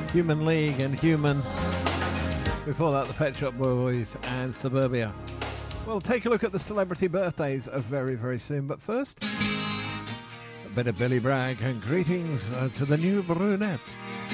Human League and Human. Before that, the Pet Shop Boys and Suburbia. We'll take a look at the celebrity birthdays very, very soon. But first, a bit of Billy Bragg and greetings to the new brunette.